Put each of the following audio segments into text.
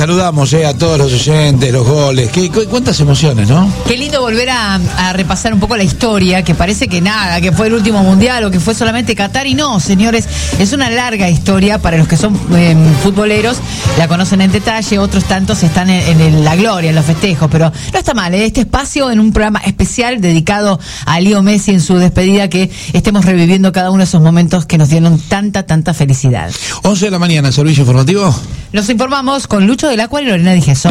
Saludamos a todos los oyentes, los goles. ¿Cuántas emociones, no? Qué lindo volver a repasar un poco la historia, que parece que nada, que fue el último mundial o que fue solamente Qatar. Y no, señores, es una larga historia. Para los que son futboleros, la conocen en detalle. Otros tantos están en la gloria, en los festejos. Pero no está mal, este espacio en un programa especial dedicado a Leo Messi en su despedida, que estemos reviviendo cada uno de esos momentos que nos dieron tanta felicidad. 11 de la mañana, servicio informativo. Nos informamos con Lucho del Acua y Lorena Di Gesso.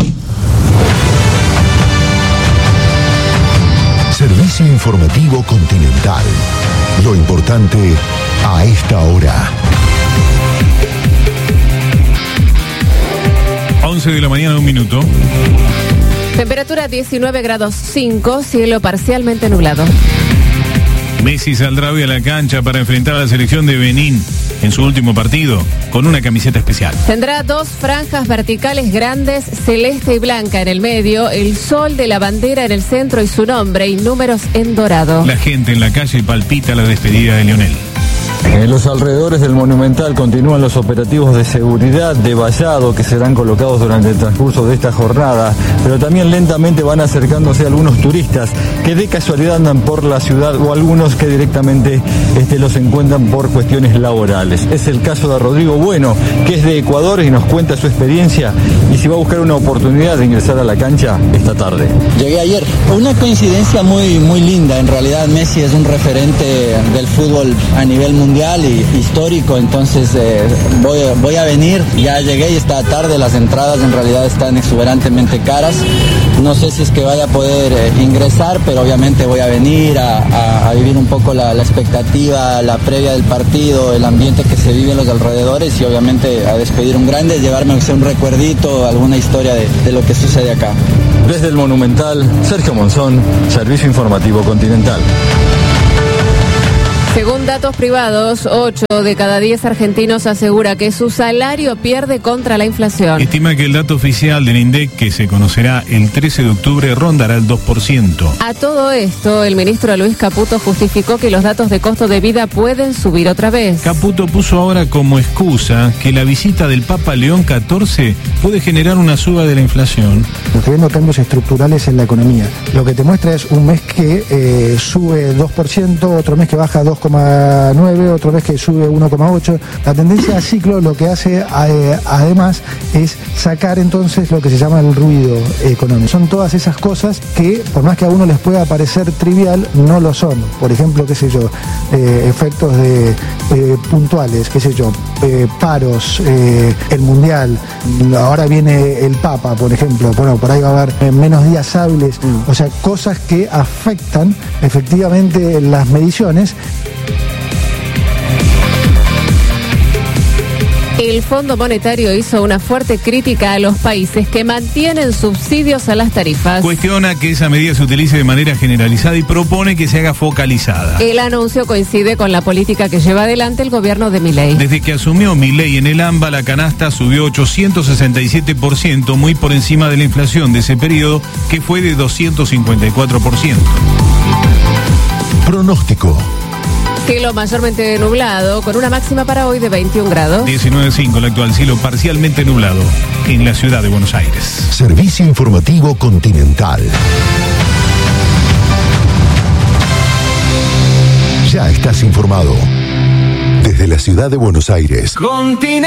Servicio informativo Continental. Lo importante a esta hora. 11 de la mañana, 1 minuto. Temperatura 19 grados 5, cielo parcialmente nublado. Messi saldrá hoy a la cancha para enfrentar a la selección de Benín en su último partido con una camiseta especial. Tendrá 2 franjas verticales grandes, celeste y blanca en el medio, el sol de la bandera en el centro y su nombre y números en dorado. La gente en la calle palpita la despedida de Lionel. En los alrededores del Monumental continúan los operativos de seguridad de vallado que serán colocados durante el transcurso de esta jornada, pero también lentamente van acercándose algunos turistas que de casualidad andan por la ciudad o algunos que directamente los encuentran por cuestiones laborales. Es el caso de Rodrigo Bueno, que es de Ecuador y nos cuenta su experiencia y si va a buscar una oportunidad de ingresar a la cancha esta tarde. Llegué ayer. Una coincidencia muy linda. En realidad Messi es un referente del fútbol a nivel mundial y histórico, entonces voy a venir. Ya llegué y esta tarde las entradas en realidad están exuberantemente caras. No sé si es que vaya a poder ingresar, pero obviamente voy a venir a vivir un poco la expectativa, la previa del partido, el ambiente que se vive en los alrededores y obviamente a despedir un grande, llevarme un recuerdito, alguna historia de lo que sucede acá. Desde el Monumental, Sergio Monzón, Servicio Informativo Continental. Según datos privados, 8 de cada 10 argentinos asegura que su salario pierde contra la inflación. Estima que el dato oficial del INDEC, que se conocerá el 13 de octubre, rondará el 2%. A todo esto, el ministro Luis Caputo justificó que los datos de costo de vida pueden subir otra vez. Caputo puso ahora como excusa que la visita del Papa León XIV puede generar una suba de la inflación. Estoy viendo cambios estructurales en la economía. Lo que te muestra es un mes que sube 2%, otro mes que baja 2,9, otro mes que sube 1,8. La tendencia a ciclo lo que hace además es sacar entonces lo que se llama el ruido económico. Son todas esas cosas que, por más que a uno les pueda parecer trivial, no lo son. Por ejemplo, qué sé yo, efectos puntuales, qué sé yo, paros, el mundial, ahora viene el Papa, por ejemplo, bueno, por ahí va a haber menos días hábiles, o sea, cosas que afectan efectivamente las mediciones. El Fondo Monetario hizo una fuerte crítica a los países que mantienen subsidios a las tarifas. Cuestiona que esa medida se utilice de manera generalizada y propone que se haga focalizada. El anuncio coincide con la política que lleva adelante el gobierno de Milei. Desde que asumió Milei en el AMBA, la canasta subió 867%, muy por encima de la inflación de ese periodo, que fue de 254%. Pronóstico. Cielo mayormente nublado, con una máxima para hoy de 21 grados. 19,5 el actual, cielo parcialmente nublado en la ciudad de Buenos Aires. Servicio Informativo Continental. Ya estás informado. Desde la ciudad de Buenos Aires.